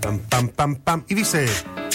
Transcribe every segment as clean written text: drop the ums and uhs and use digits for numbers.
Pam, pam, pam, pam. Y dice...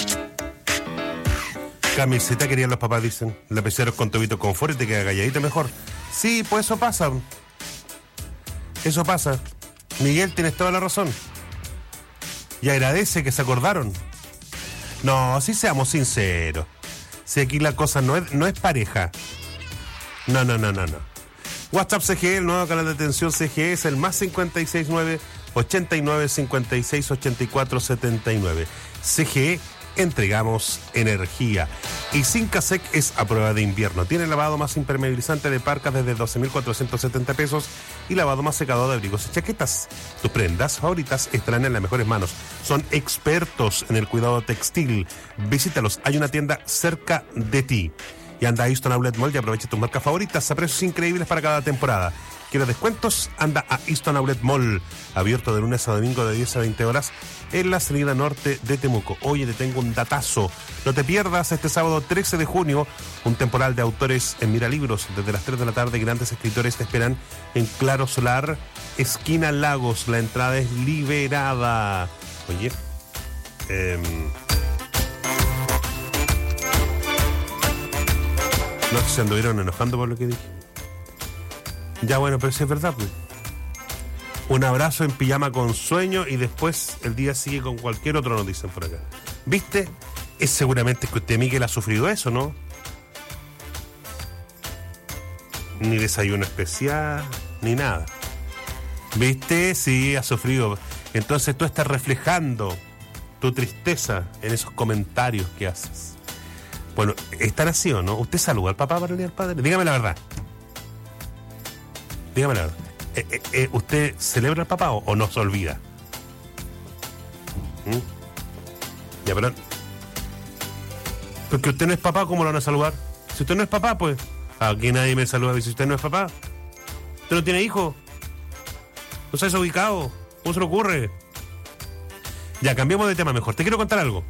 Camiseta querían los papás, dicen. Lapeceros con tobito confort y te queda calladita mejor. Sí, pues eso pasa. Eso pasa. Miguel, tienes toda la razón. Y agradece que se acordaron. No, si seamos sinceros. Si aquí la cosa no es pareja. No. WhatsApp CGE, el nuevo canal de atención CGE es el más 569 89 56 84 79. CGE, entregamos energía. Y Sincasec es a prueba de invierno. Tiene lavado más impermeabilizante de parcas desde 12.470 pesos y lavado más secador de abrigos y chaquetas. Tus prendas favoritas estarán en las mejores manos. Son expertos en el cuidado textil. Visítalos. Hay una tienda cerca de ti. Y anda a Easton Outlet Mall y aprovecha tus marcas favoritas a precios increíbles para cada temporada. ¿Quieres descuentos? Anda a Easton Outlet Mall, abierto de lunes a domingo de 10 a 20 horas en la salida norte de Temuco. Oye, te tengo un datazo. No te pierdas este sábado 13 de junio un temporal de autores en Miralibros. Desde las 3 de la tarde, grandes escritores te esperan en Claro Solar, esquina Lagos. La entrada es liberada. Oye, no se anduvieron enojando por lo que dije. Ya bueno, pero sí es verdad, pues. Un abrazo en pijama con sueño y después el día sigue con cualquier otro, nos dicen por acá. ¿Viste? Es seguramente que usted, Miguel, ha sufrido eso, ¿no? Ni desayuno especial, ni nada. ¿Viste? Sí, ha sufrido. Entonces tú estás reflejando tu tristeza en esos comentarios que haces. Bueno, ¿están así o no? ¿Usted saluda al papá para el día del padre? Dígame la verdad. Dígame la verdad. ¿Usted celebra al papá o no se olvida? Ya, pero... Porque usted no es papá, ¿cómo lo van a saludar? Si usted no es papá, pues... Aquí nadie me saluda. Si usted no es papá, usted no tiene hijos, no se ha desubicado. ¿Cómo se le ocurre? Ya, cambiemos de tema mejor. Te quiero contar algo.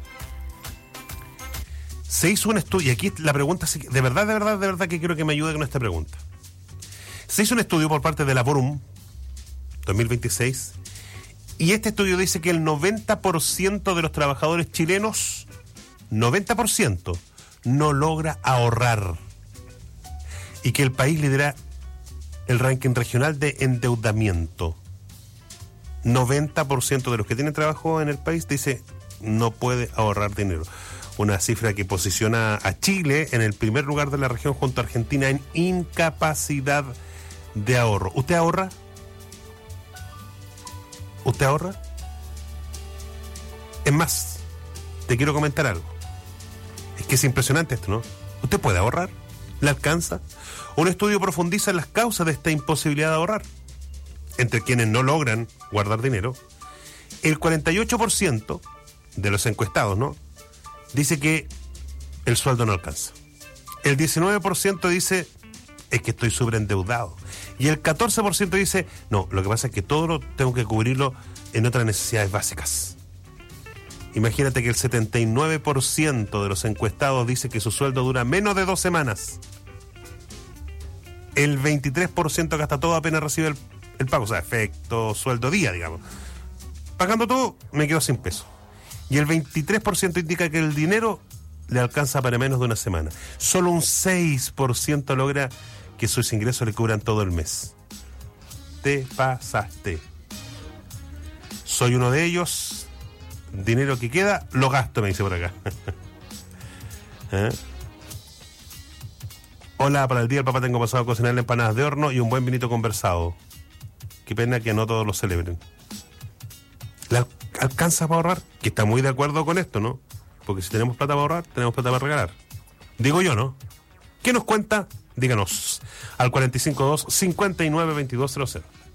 Se hizo un estudio, y aquí la pregunta, de verdad que quiero que me ayude con esta pregunta. Se hizo un estudio por parte de la Borum 2026 y este estudio dice que el 90% de los trabajadores chilenos, 90%, no logra ahorrar y que el país lidera el ranking regional de endeudamiento. 90% de los que tienen trabajo en el país dice no puede ahorrar dinero. Una cifra que posiciona a Chile en el primer lugar de la región junto a Argentina en incapacidad de ahorro. ¿Usted ahorra? ¿Usted ahorra? Es más, te quiero comentar algo. Es que es impresionante esto, ¿no? ¿Usted puede ahorrar? ¿Le alcanza? Un estudio profundiza en las causas de esta imposibilidad de ahorrar. Entre quienes no logran guardar dinero, el 48% de los encuestados, ¿no?, dice que el sueldo no alcanza. El 19% dice es que estoy sobreendeudado. Y el 14% dice, no, lo que pasa es que todo lo tengo que cubrirlo en otras necesidades básicas. Imagínate que el 79% de los encuestados dice que su sueldo dura menos de 2 semanas. El 23% gasta todo apenas recibe el pago, o sea, efecto, sueldo, día, digamos. Pagando todo, me quedo sin peso. Y el 23% indica que el dinero le alcanza para menos de una semana. Solo un 6% logra que sus ingresos le cubran todo el mes. Te pasaste. Soy uno de ellos. Dinero que queda, lo gasto, me dice por acá. ¿Eh? Hola, para el día del papá tengo pasado a cocinar empanadas de horno y un buen vinito conversado. Qué pena que no todos lo celebren. ¿Le alcanza para ahorrar? Que está muy de acuerdo con esto, ¿no? Porque si tenemos plata para ahorrar, tenemos plata para regalar. Digo yo, ¿no? ¿Qué nos cuenta? Díganos al 452-592200.